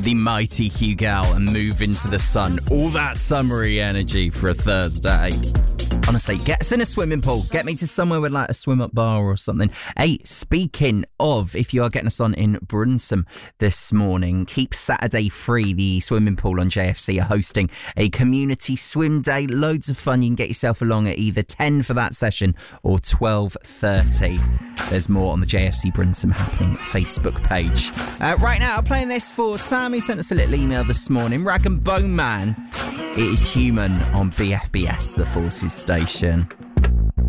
the mighty Hugal and Move Into the Sun. All that summery energy for a Thursday. Honestly, get us in a swimming pool. Get me to somewhere with like a swim-up bar or something. Hey, speaking of, if you are getting us on in Brunsum this morning, keep Saturday free. The swimming pool on JFC are hosting a community swim day. Loads of fun. You can get yourself along at either 10 for that session or 12:30. There's more on the JFC Brunsum Happening Facebook page. Right now, I'm playing this for Sam, who sent us a little email this morning. Rag and Bone Man. It is Human on BFBS, the Forces station.